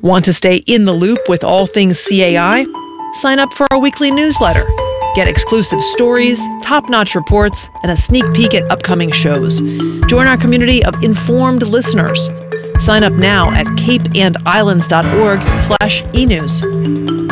Want to stay in the loop with all things CAI? Sign up for our weekly newsletter. Get exclusive stories, top-notch reports, and a sneak peek at upcoming shows. Join our community of informed listeners. Sign up now at capeandislands.org/enews.